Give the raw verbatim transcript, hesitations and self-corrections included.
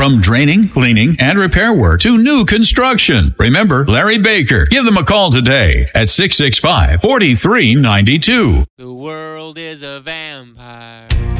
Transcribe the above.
From draining, cleaning, and repair work to new construction. Remember Larry Baker. Give them a call today at six six five, four three nine two. The world is a vampire.